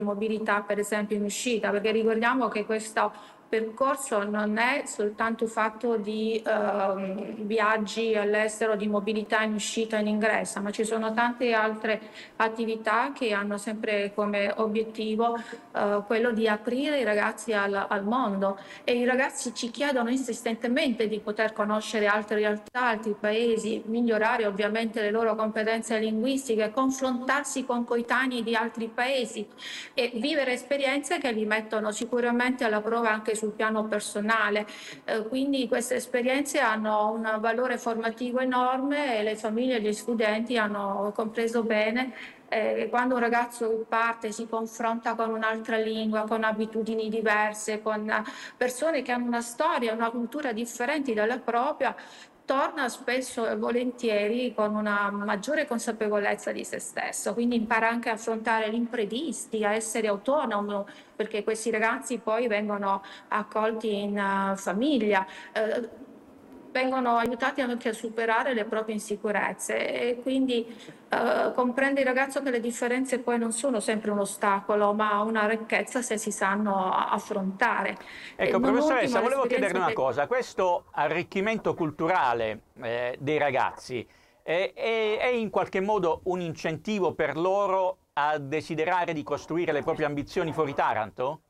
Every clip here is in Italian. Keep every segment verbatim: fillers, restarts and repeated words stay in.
mobilità, per esempio in uscita, perché ricordiamo che questo percorso non è soltanto fatto di eh, viaggi all'estero, di mobilità in uscita e in ingresso, ma ci sono tante altre attività che hanno sempre come obiettivo eh, quello di aprire i ragazzi al, al mondo, e i ragazzi ci chiedono insistentemente di poter conoscere altre realtà, altri paesi, migliorare ovviamente le loro competenze linguistiche, confrontarsi con coetanei di altri paesi e vivere esperienze che li mettono sicuramente alla prova anche sul piano personale. Eh, quindi queste esperienze hanno un valore formativo enorme e le famiglie e gli studenti hanno compreso bene eh, quando un ragazzo parte, si confronta con un'altra lingua, con abitudini diverse, con persone che hanno una storia, una cultura differenti dalla propria, torna spesso e volentieri con una maggiore consapevolezza di se stesso, quindi impara anche a affrontare gli imprevisti, a essere autonomo, perché questi ragazzi poi vengono accolti in uh, famiglia, eh, vengono aiutati anche a superare le proprie insicurezze, e quindi eh, comprende il ragazzo che le differenze poi non sono sempre un ostacolo, ma una ricchezza se si sanno affrontare. E Ecco, non professoressa, ultimo volevo chiederle l'esperienza una che... cosa. Questo arricchimento culturale eh, dei ragazzi è, è, è in qualche modo un incentivo per loro a desiderare di costruire le proprie ambizioni fuori Taranto?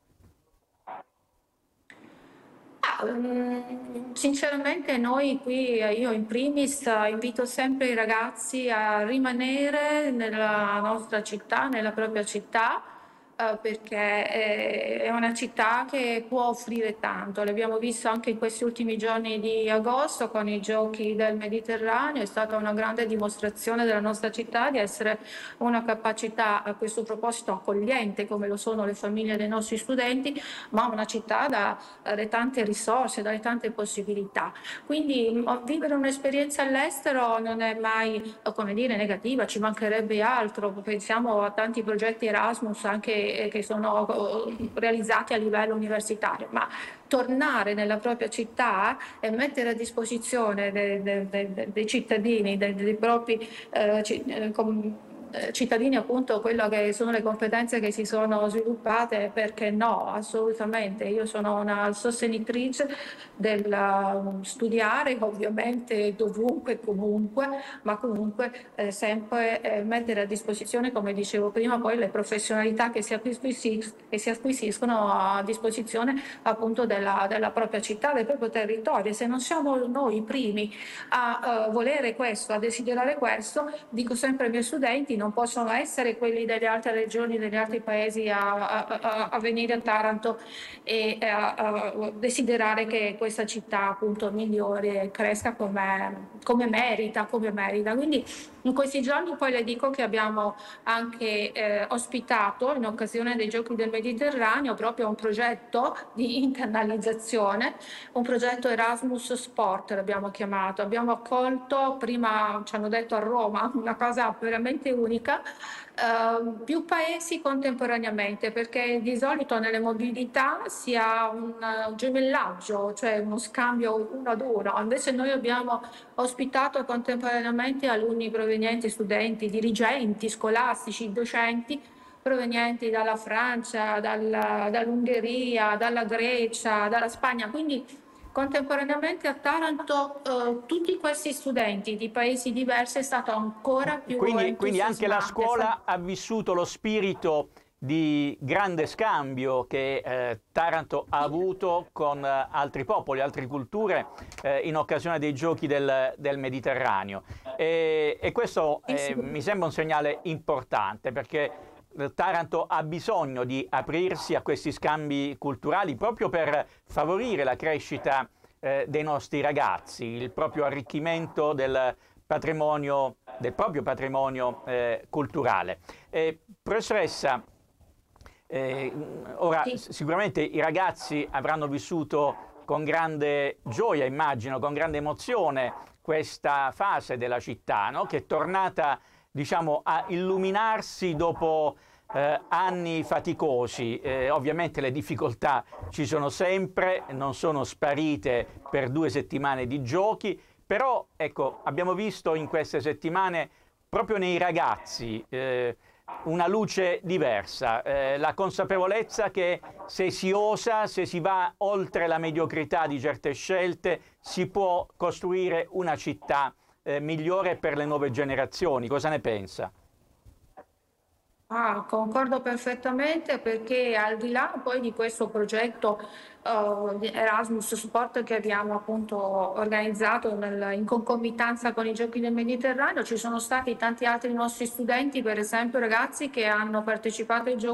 Ah, mm, sinceramente noi qui, eh, io in primis, eh, invito sempre i ragazzi a rimanere nella nostra città, nella propria città, eh, perché è è una città che può offrire tanto. L'abbiamo visto anche in questi ultimi giorni di agosto con i giochi del Mediterraneo, è stata una grande dimostrazione della nostra città di essere una capacità a questo proposito accogliente, come lo sono le famiglie dei nostri studenti, ma una città dalle tante risorse, dalle tante possibilità. Quindi vivere un'esperienza all'estero non è mai, come dire, negativa, ci mancherebbe altro. Pensiamo a tanti progetti Erasmus anche che sono realizzati a livello universitario, ma tornare nella propria città e mettere a disposizione dei, dei, dei, dei cittadini, dei, dei propri eh, cittadini appunto quello che sono le competenze che si sono sviluppate, perché no, assolutamente. Io sono una sostenitrice del uh, studiare ovviamente dovunque e comunque, ma comunque eh, sempre eh, mettere a disposizione, come dicevo prima, poi le professionalità che si, acquisiscono, che si acquisiscono a disposizione appunto della, della propria città, del proprio territorio. Se non siamo noi i primi a uh, volere questo, a desiderare questo, dico sempre ai miei studenti, non possono essere quelli delle altre regioni, degli altri paesi a, a, a venire a Taranto e a, a desiderare che questa città appunto migliori e cresca come, come merita, come merita. Quindi in questi giorni poi le dico che abbiamo anche eh, ospitato in occasione dei Giochi del Mediterraneo proprio un progetto di internalizzazione, un progetto Erasmus Sport l'abbiamo chiamato. Abbiamo accolto, prima ci hanno detto a Roma, una cosa veramente unica, Uh, più paesi contemporaneamente, perché di solito nelle mobilità si ha un uh, gemellaggio, cioè uno scambio uno ad uno. Invece noi abbiamo ospitato contemporaneamente alunni provenienti, studenti, dirigenti scolastici, docenti provenienti dalla Francia, dalla, dall'Ungheria, dalla Grecia, dalla Spagna, quindi contemporaneamente a Taranto eh, tutti questi studenti di paesi diversi è stato ancora più Quindi, quindi anche la entusiasmante. scuola ha vissuto lo spirito di grande scambio che eh, Taranto ha avuto con eh, altri popoli, altre culture eh, in occasione dei giochi del, del Mediterraneo. E, e questo eh, mi sembra un segnale importante, perché Taranto ha bisogno di aprirsi a questi scambi culturali proprio per favorire la crescita eh, dei nostri ragazzi, il proprio arricchimento del patrimonio, del proprio patrimonio eh, culturale. Eh, professoressa, eh, ora Sì. sicuramente i ragazzi avranno vissuto con grande gioia, immagino, con grande emozione questa fase della città, no? Che è tornata, diciamo, a illuminarsi dopo eh, anni faticosi. Eh, ovviamente le difficoltà ci sono sempre, non sono sparite per due settimane di giochi, però ecco, abbiamo visto in queste settimane proprio nei ragazzi eh, una luce diversa, eh, la consapevolezza che se si osa, se si va oltre la mediocrità di certe scelte, si può costruire una città eh, migliore per le nuove generazioni. Cosa ne pensa? Ah, concordo perfettamente perché al di là poi di questo progetto eh, di Erasmus Sport che abbiamo appunto organizzato nel- in concomitanza con i Giochi del Mediterraneo, ci sono stati tanti altri nostri studenti, per esempio ragazzi che hanno partecipato ai Giochi